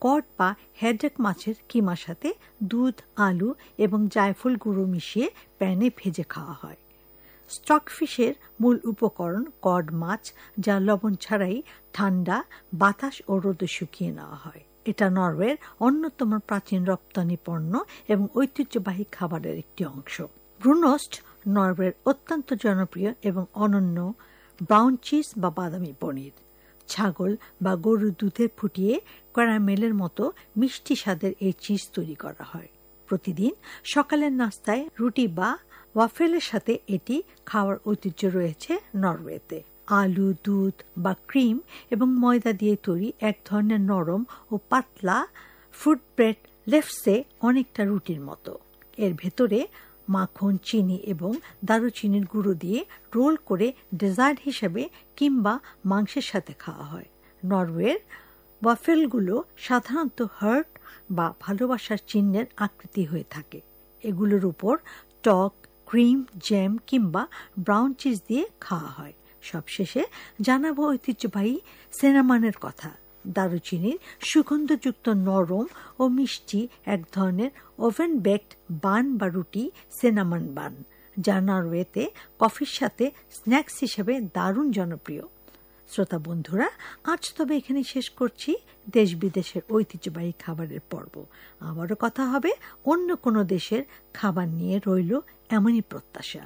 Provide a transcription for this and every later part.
Code বা headache মাছের কিমার সাথে দুধ, আলু এবং জায়ফল গুঁড়ো মিশিয়ে প্যানে ভেজে খাওয়া হয়। স্টকফিশের মূল উপকরণ কড মাছ, যা লবণ ছাড়াই ঠান্ডা, বাতাস ও রোদে শুকিয়ে নেওয়া হয়। এটা নরওয়ের অন্যতম প্রাচীন রপ্তানি পণ্য এবং ঐতিহ্যবাহী খাবারের একটি অংশ। ব্রুনোস্ট নরওয়ের অত্যন্ত জনপ্রিয় এবং অনন্য ব্রাউন চিজ বা বাদামি পনির। ছাগল বা গরুর দুধে ফুটিয়ে ক্যারামেলের মতো মিষ্টি স্বাদের এই চিজ তৈরি করা হয়। প্রতিদিন সকালের নাস্তায় রুটি বা ওয়াফেলের সাথে এটি খাওয়ার ঐতিহ্য রয়েছে নরওয়েতে। আলু, দুধ বা ক্রিম এবং ময়দা দিয়ে তৈরি এক ধরনের নরম ও পাতলা ফ্রুট ব্রেড লেফসে অনেকটা রুটির মতো। এর ভেতরে মাখন, চিনি এবং দারুচিনির গুঁড়ো দিয়ে রোল করে ডেজার্ট হিসেবে কিংবা মাংসের সাথে খাওয়া হয়। নরওয়ের ওয়াফেলগুলো সাধারণত হার্ট বা ভালোবাসার চিহ্নের আকৃতি হয়ে থাকে। এগুলোর উপর টক, ক্রিম, জ্যাম কিংবা ব্রাউন চিজ দিয়ে খাওয়া হয়। সবশেষে জানাবো ঐতিহ্যবাহী সিনামানের কথা। দারুচিনির সুগন্ধযুক্ত নরম ও মিষ্টি এক ধরনের ওভেন বেকড বান বা রুটি সিনামান বান, যা নরওয়েতে কফির সাথে স্ন্যাক্স হিসেবে দারুণ জনপ্রিয়। শ্রোতা বন্ধুরা, আজ তবে এখানে শেষ করছি দেশ বিদেশের ঐতিহ্যবাহী খাবারের পর্ব। আবারও কথা হবে অন্য কোনো দেশের খাবার নিয়ে, রইল এমনই প্রত্যাশা।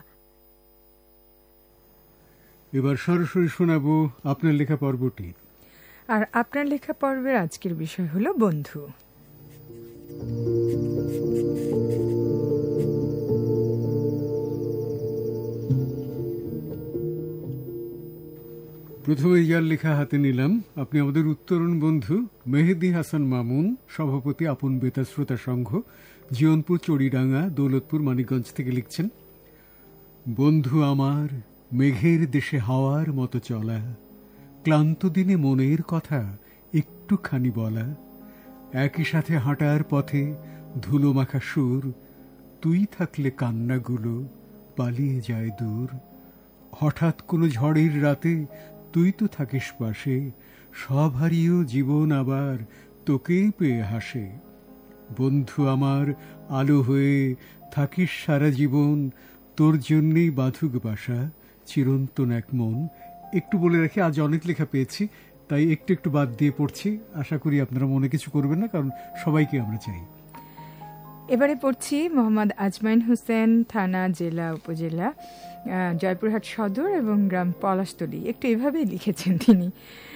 এবার সরাসরি শোনাবো আপনার লেখা পর্বটি। আর আপনার লেখা পর্বের আজকের বিষয় হলো বন্ধু। প্রথমে যার লেখা হাতে নিলাম, আপনি আমাদের উত্তরণ বন্ধু মেহেদি হাসান মামুন, সভাপতি আপন বেতার শ্রোতা সংঘ, জীবনপুর, চড়িডাঙ্গা, দৌলতপুর, মানিকগঞ্জ থেকে লিখছেন, বন্ধু আমার মেঘের দেশে হাওয়ার মতো চলা, ক্লান্ত দিনে মনের কথা একটুখানি বলা, একই সাথে হাঁটার পথে ধুলো মাখা সুর, তুই থাকলে কান্নাগুলো পালিয়ে যায় দূর, হঠাৎ কোনো ঝড়ের রাতে তুই তো থাকিস পাশে, সব হারিয়েও জীবন আবার তোকেই পেয়ে হাসে, বন্ধু আমার আলো হয়ে থাকিস সারা জীবন, তোর জন্যেই বাঁধুক বাসা চিরন্তন এক মন। একটু বলে রাখি, আজ অনেক লেখা পেয়েছি, তাই একটু একটু বাদ দিয়ে পড়ছি। আশা করি আপনারা মনে কিছু করবেন না, কারণ সবাইকে আমরা চাই। এবারে পড়ছি মোহাম্মদ আজমাইন হোসেন, থানা, জেলা, উপজেলা জয়পুরহাট সদর এবং গ্রাম পলাশতলী। একটু এভাবেই লিখেছেন তিনি।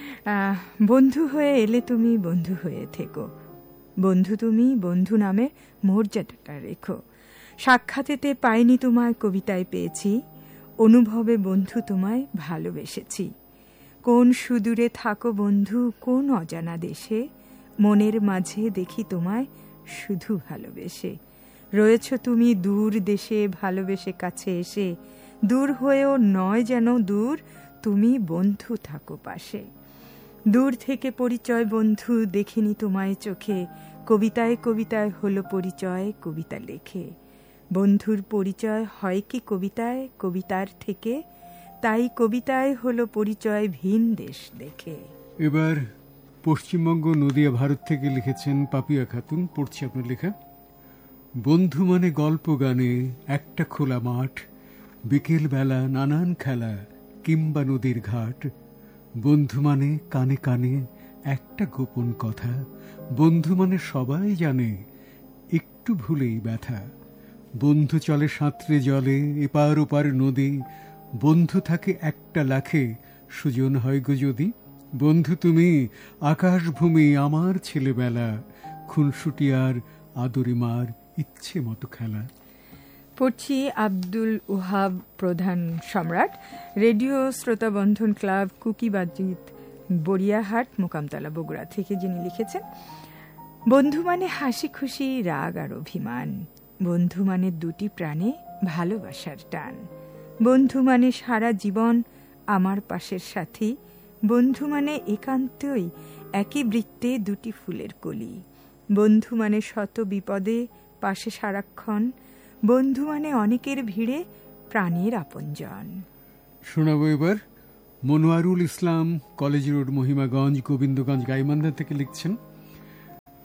বন্ধু হয়ে এলে তুমি বন্ধু হয়ে থেকো, বন্ধু তুমি বন্ধু নামে মর্যাদাটা রেখো, সাক্ষাতেতে পাইনি তোমায় কবিতায় পেয়েছি, অনুভবে বন্ধু তোমায় ভালোবেসেছি, কোন সুদূরে থাকো বন্ধু কোন অজানা দেশে, মনের মাঝে দেখি তোমায় শুধু ভালোবেসে, রয়েছ তুমি দূর দেশে ভালোবেসে কাছে এসে, দূর হয়েও নয় যেন দূর, তুমি বন্ধু থাকো পাশে, দূর থেকে পরিচয় বন্ধু দেখিনি তোমায় চোখে, কবিতায় কবিতায় হলো পরিচয় কবিতা লেখে, বন্ধুর পরিচয় হয় কি কবিতায় কবিতার থেকে, তাই কবিতায় হলো পরিচয় ভিন দেশ দেখে। এবার পশ্চিমবঙ্গ, নদিয়া, ভারত থেকে লিখেছেন পাপিয়া খাতুন। পড়ছি আপনার লেখা। বন্ধু মানে গল্প গানে একটা খোলা মাঠ, বিকেল বেলা নানান খেলা কিংবা নদীর ঘাট, বন্ধু মানে কানে কানে একটা গোপন কথা, বন্ধু মানে সবাই জানে একটু ভুলেই ব্যথা, বন্ধু চলে সাঁতরে জলে এপার ওপার নদী, বন্ধু থাকে একটা লাখে সুজন হয় গো যদি, বন্ধু তুমি আকাশ ভূমি আমার ছেলেবেলা, খুনসুটি আর আদরিমার ইচ্ছে মতো খেলা। পড়ছি আব্দুল ওহাব প্রধান, সম্রাট, রেডিও শ্রোতা বন্ধন ক্লাব, কুকিবাজিত, বড়িয়াহাট, মোকামতলা, বগুড়া থেকে, যিনি লিখেছেন, বন্ধু মানে হাসি খুশি রাগ আর অভিমান, বন্ধু মানে দুটি প্রাণে ভালোবাসার টান, বন্ধু মানে সারা জীবন আমার পাশের সাথী, বন্ধু মানে একান্তই একই বৃত্তে দুটি ফুলের কলি, বন্ধু মানে শত বিপদে পাশে সারাক্ষণ, বন্ধু মানে অনেকের ভিড়ে প্রাণের আপনজন। শোনাবো এবার মনোয়ারুল ইসলাম, কলেজ রোড, মহিমাগঞ্জ, গোবিন্দগঞ্জ, গাইবান্ধা থেকে লিখছেন,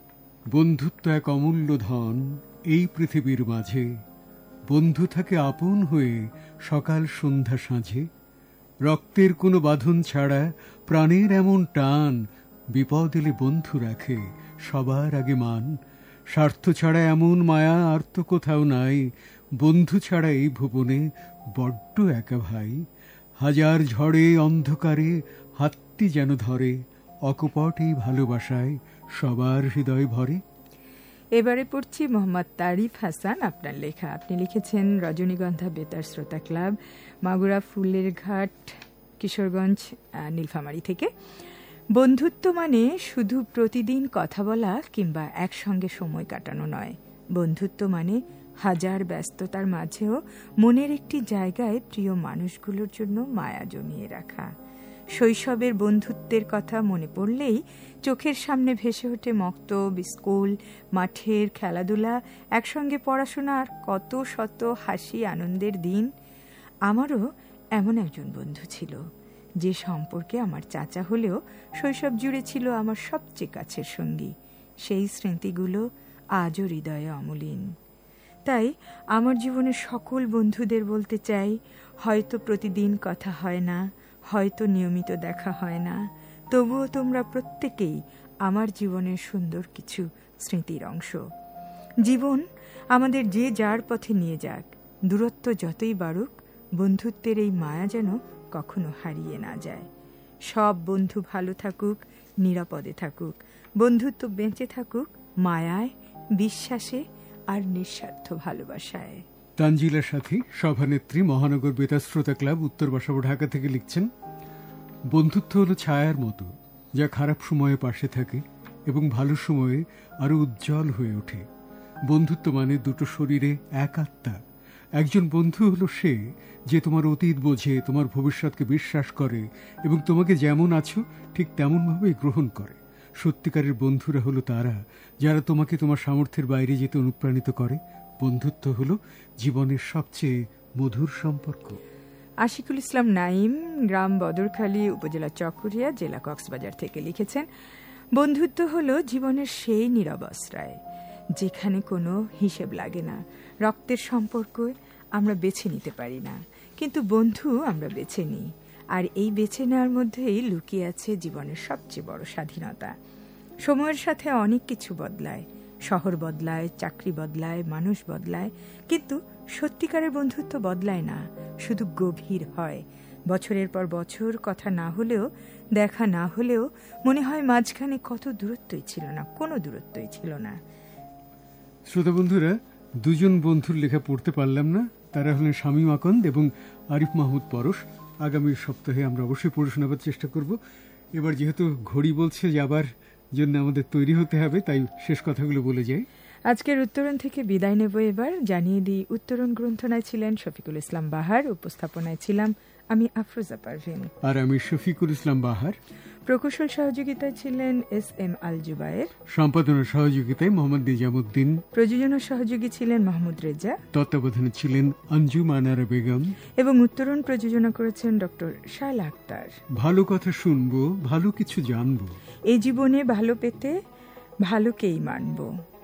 বন্ধুত্ব এক অমূল্য ধন এই পৃথিবীর মাঝে, বন্ধু থাকে আপন হয়ে সকাল সন্ধ্যা সাঁঝে। রক্তের কোনো বাঁধন ছাড়া প্রাণের এমন টান, বিপদ এলে বন্ধু রাখে সবার আগে মান। স্বার্থ ছাড়া এমন মায়া আর তো কোথাও নাই, বন্ধু ছাড়া এই ভুবনে বড্ড একা ভাই। হাজার ঝড়ে অন্ধকারে হাতটি যেন ধরে, অকপট এই ভালোবাসায় সবার হৃদয় ভরে। এবারে পড়ছি মোহাম্মদ তারিফ হাসান আপনার লেখা। আপনি লিখেছেন রজনীগন্ধা বেতার শ্রোতা ক্লাব, মাগুরা ফুলের ঘাট, কিশোরগঞ্জ, নীলফামারী থেকে। বন্ধুত্ব মানে শুধু প্রতিদিন কথা বলা কিংবা একসঙ্গে সময় কাটানো নয়। বন্ধুত্ব মানে হাজার ব্যস্ততার মাঝেও মনের একটি জায়গায় প্রিয় মানুষগুলোর জন্য মায়া জমিয়ে রাখা। শৈশবের বন্ধুত্বের কথা মনে পড়লেই চোখের সামনে ভেসে ওঠে মক্তব, স্কুল, মাঠের খেলাধুলা, একসঙ্গে পড়াশোনা আর কত শত হাসি আনন্দের দিন। আমারও এমন একজন বন্ধু ছিল, যে সম্পর্কে আমার চাচা হলেও শৈশব জুড়ে ছিল আমার সবচেয়ে কাছের সঙ্গী। সেই স্মৃতিগুলো আজও হৃদয়ে অমলিন। তাই আমার জীবনের সকল বন্ধুদের বলতে চাই, হয়তো প্রতিদিন কথা হয় না, হয়তো নিয়মিত দেখা হয় না, তবুও তোমরা প্রত্যেকেই আমার জীবনের সুন্দর কিছু স্মৃতির অংশ। জীবন আমাদের যে যার পথে নিয়ে যাক, দূরত্ব যতই বাড়ুক, বন্ধুত্বের এই মায়া যেন কখনো হারিয়ে না যায়। সব বন্ধু ভালো থাকুক, নিরাপদে থাকুক, বন্ধুত্ব বেঁচে থাকুক মায়ায়, বিশ্বাসে আর নিঃস্বার্থ ভালোবাসায়। তানজিলা সাথী, সভানেত্রী, মহানগর বেতার শ্রোতা ক্লাব, উত্তর বাসাবো, ঢাকা থেকে লিখছেন, বন্ধুত্ব হলো ছায়ার মতো, যা খারাপ সময়ে পাশে থাকে এবং ভালো সময়ে আরো উজ্জ্বল হয়ে ওঠে। বন্ধুত্ব মানে দুটো শরীরে এক আত্মা। একজন বন্ধু হলো সে যে তোমার অতীত বোঝে, তোমার ভবিষ্যৎকে বিশ্বাস করে এবং তোমাকে যেমন আছো ঠিক তেমনভাবেই গ্রহণ করে। সত্যিকারের বন্ধুরা হলো তারা যারা তোমাকে তোমার সামর্থ্যের বাইরে যেতে অনুপ্রাণিত করে। বন্ধুত্ব হলো জীবনের সবচেয়ে মধুর সম্পর্ক। আশিকুল ইসলাম নাইম, গ্রাম বদরখালী, উপজেলা চকরিয়া, জেলা কক্সবাজার থেকে লিখেছেন, বন্ধুত্ব হলো জীবনের সেই নীরব আশ্রয় যেখানে কোনো হিসেব লাগে না। রক্তের সম্পর্ক আমরা বেছে নিতে পারি না, কিন্তু বন্ধু আমরা বেছে নিই। আর এই বেছে নেওয়ার মধ্যেই লুকিয়ে আছে জীবনের সবচেয়ে বড় স্বাধীনতা। সময়ের সাথে অনেক কিছু বদলায়, শহর বদলায়, চাকরি বদলায়, মানুষ বদলায়, কিন্তু সত্যিকারের বন্ধুত্ব বদলায় না, শুধু গভীর হয়। বছরের পর বছর কথা না হলেও, দেখা না হলেও মনে হয় মাঝখানে কত দূরত্বই ছিল না, কোনো দূরত্বই ছিল না। শ্রোতা বন্ধুরা, দুজন বন্ধুর লেখা পড়তে পারলাম না, তারা হলেন শামীম আকন্দ এবং আরিফ মাহমুদ পরশ। আগামী সপ্তাহে আমরা অবশ্যই পড়ে শোনাবার চেষ্টা করব। এবার যেহেতু ঘড়ি বলছে যাবার জন্য আমাদের তৈরি হতে হবে, তাই শেষ কথাগুলো বলে যাই। আজকের উত্তরণ থেকে বিদায় নেব। এবার জানিয়ে দিই, উত্তরণ গ্রন্থনায় ছিলেন শফিকুল ইসলাম বাহার, উপস্থাপনায় ছিলাম আমি আফরোজা পারভিন আর আমি শফিকুল ইসলাম বাহার। প্রকৌশল সহযোগিতায় ছিলেন এস.এম. আল জুবায়ের, সম্পাদনা সহযোগিতায় মোহাম্মদ নিজামুদ্দিন, প্রযোজনা সহযোগী ছিলেন মাহমুদ রেজা, তত্ত্বাবধানে ছিলেন আঞ্জুম আনারা বেগম এবং উত্তরণ প্রযোজনা করেছেন ডক্টর শায়লা আক্তার। ভালো কথা শুনবো, ভালো কিছু জানবো, এই জীবনে ভালো পেতে ভালোকেই মানব।